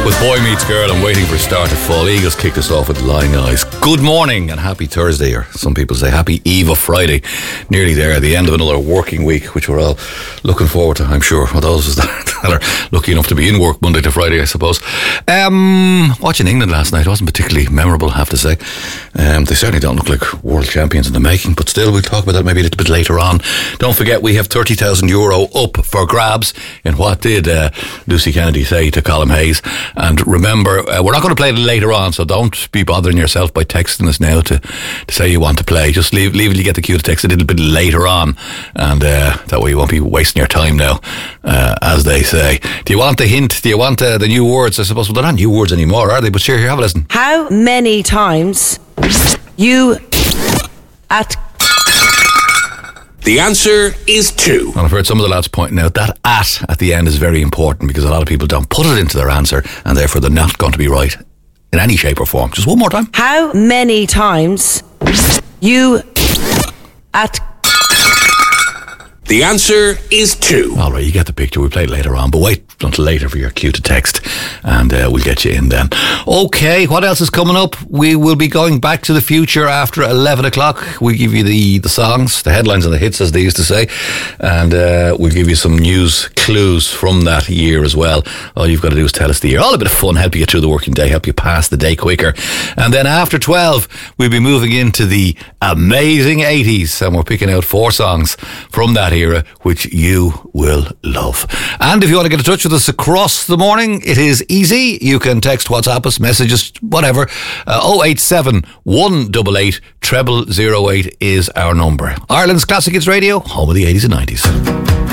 with Boy Meets Girl and Waiting for a Star to Fall. Eagles kicked us off with Lying Eyes. Good morning and happy Thursday, or some people say happy eve of Friday. Nearly there, the end of another working week, which we're all looking forward to, I'm sure. For those that are lucky enough to be in work Monday to Friday, I suppose. Watching England last night wasn't particularly memorable, I have to say. They certainly don't look like world champions in the making, but still, we'll talk about that maybe a little bit later on. Don't forget, we have €30,000 up for grabs in what did Lucy Kennedy say to Colin Hayes. And remember, we're not going to play it later on, so don't be bothering yourself by texting us now to say you want to play. Just leave it, you get the cue to text a little bit later on, and that way you won't be wasting your time now, as they say. Do you want the hint? Do you want the new words? I suppose, well, they're not new words anymore, are they? But sure, here, have a listen. How many times you at... The answer is 2. And I've heard some of the lads pointing out that at the end is very important, because a lot of people don't put it into their answer, and therefore they're not going to be right in any shape or form. Just one more time. How many times you at... The answer is 2. All right, you get the picture. We'll play it later on, but wait until later for your cue to text, and we'll get you in then. Okay, what else is coming up? We will be going back to the future after 11 o'clock. We give you the songs, the headlines and the hits, as they used to say, and we'll give you some news clues from that year as well. All you've got to do is tell us the year. All a bit of fun, help you get through the working day, help you pass the day quicker. And then after 12, we'll be moving into the amazing 80s, and we're picking out 4 songs from that era which you will love. And if you want to get in touch with us across the morning, it is easy. You can text, WhatsApp us, message us, whatever. 087 188 0008 is our number. Ireland's Classic Hits Radio, home of the 80s and 90s.